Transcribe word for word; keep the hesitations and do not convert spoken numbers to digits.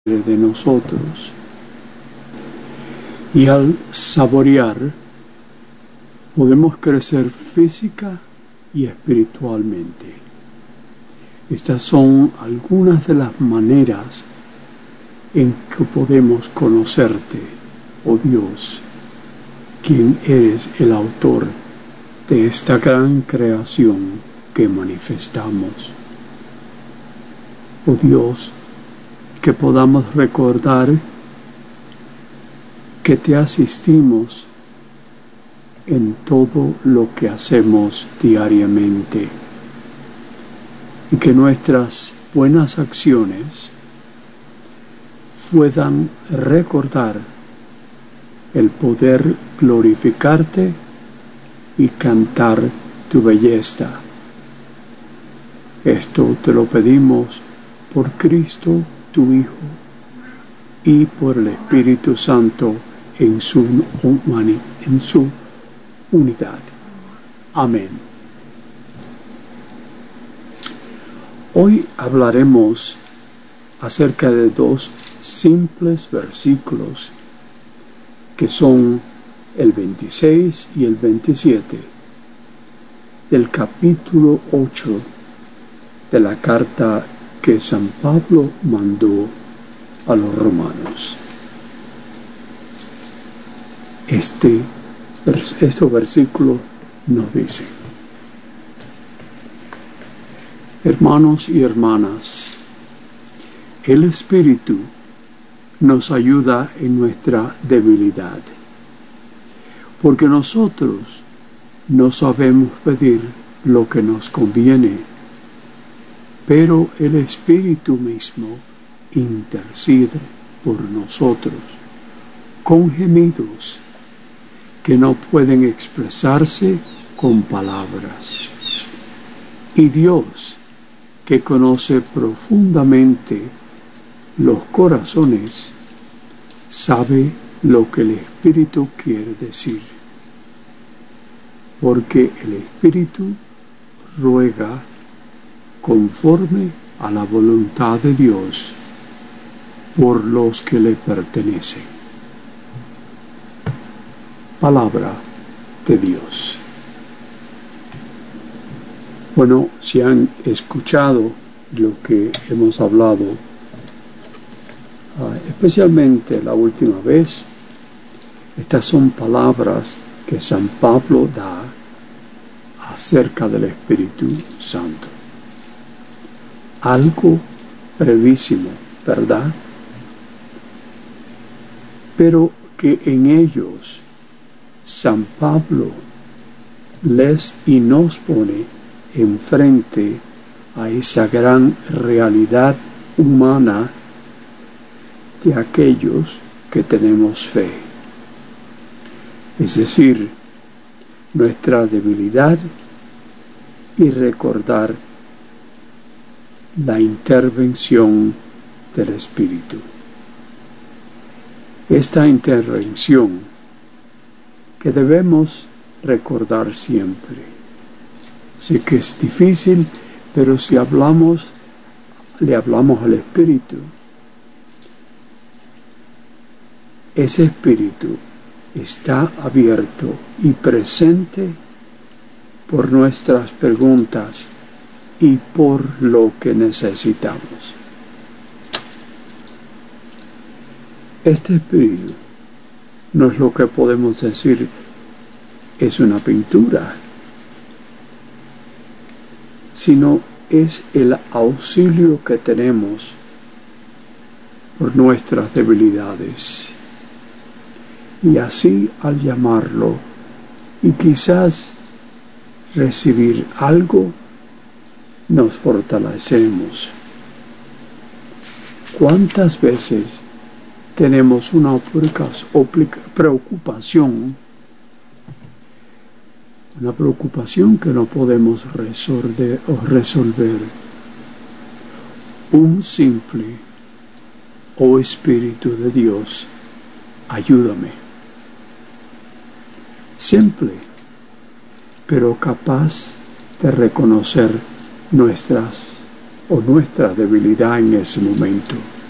de nosotros. Y al saborear, podemos crecer física y espiritualmente. Estas son algunas de las maneras en que podemos conocerte, oh Dios, quien eres el autor de esta gran creación que manifestamos. Oh Dios, que podamos recordar que te asistimos en todo lo que hacemos diariamente y que nuestras buenas acciones puedan recordar el poder glorificarte y cantar tu belleza. Esto te lo pedimos por Cristo, tu Hijo, y por el Espíritu Santo en su, en su unidad. Amén. Hoy hablaremos acerca de dos simples versículos que son el veintiséis y el veintisiete del capítulo ocho de la carta que San Pablo mandó a los romanos. Este, este versículo nos dice: hermanos y hermanas, el Espíritu nos ayuda en nuestra debilidad, porque nosotros no sabemos pedir lo que nos conviene, pero el Espíritu mismo intercede por nosotros con gemidos que no pueden expresarse con palabras. Y Dios, que conoce profundamente los corazones, sabe lo que el Espíritu quiere decir, porque el Espíritu ruega conforme a la voluntad de Dios por los que le pertenecen. Palabra de Dios. Bueno, si han escuchado lo que hemos hablado, uh, especialmente la última vez, estas son palabras que San Pablo da acerca del Espíritu Santo. Algo brevísimo, ¿verdad? Pero que en ellos San Pablo les y nos pone enfrente a esa gran realidad humana de aquellos que tenemos fe. Es decir, nuestra debilidad y recordar la intervención del Espíritu. Esta intervención que debemos recordar siempre. Sé que es difícil, pero si hablamos, le hablamos al Espíritu, ese Espíritu está abierto y presente por nuestras preguntas y por lo que necesitamos. Este Espíritu no es lo que podemos decir es una pintura, sino es el auxilio que tenemos por nuestras debilidades. Y así, al llamarlo y quizás recibir algo, nos fortalecemos. ¿Cuántas veces tenemos una preocupación, una preocupación que no podemos resolver, o resolver? Un simple, oh Espíritu de Dios, ayúdame. Simple, pero capaz de reconocer nuestras o nuestra debilidad en ese momento.